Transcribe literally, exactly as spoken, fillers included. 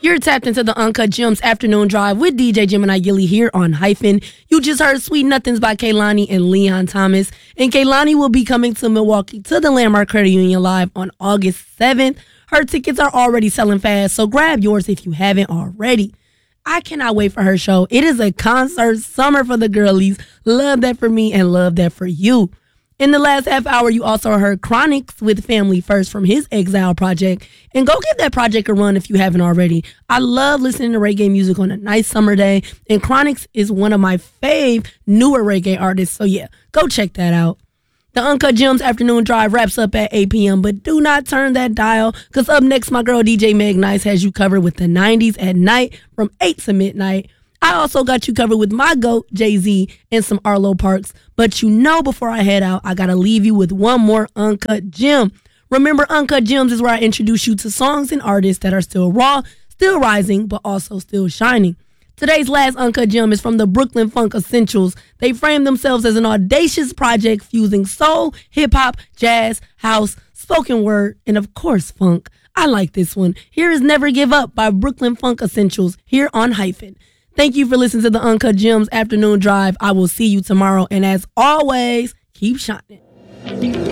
You're tapped into the Uncut Gems Afternoon Drive with D J Gemini Gilly here on Hyphen. You just heard Sweet Nothings by Kehlani and Leon Thomas. And Kehlani will be coming to Milwaukee to the Landmark Credit Union Live on August seventh. Her tickets are already selling fast, so grab yours if you haven't already. I cannot wait for her show. It is a concert summer for the girlies. Love that for me and love that for you. In the last half hour, you also heard Chronixx with Family First from his Exile project. And go give that project a run if you haven't already. I love listening to reggae music on a nice summer day. And Chronixx is one of my fave newer reggae artists. So yeah, go check that out. The Uncut Gems Afternoon Drive wraps up at eight p.m. But do not turn that dial, because up next, my girl D J Meg Nice has you covered with the nineties at night from eight to midnight. I also got you covered with my GOAT, Jay-Z, and some Arlo Parks. But you know, before I head out, I got to leave you with one more Uncut Gem. Remember, Uncut Gems is where I introduce you to songs and artists that are still raw, still rising, but also still shining. Today's last Uncut Gem is from the Brooklyn Funk Essentials. They frame themselves as an audacious project fusing soul, hip-hop, jazz, house, spoken word, and of course, funk. I like this one. Here is Never Give Up by Brooklyn Funk Essentials here on Hyphen. Thank you for listening to the Uncut Gems Afternoon Drive. I will see you tomorrow. And as always, keep shining.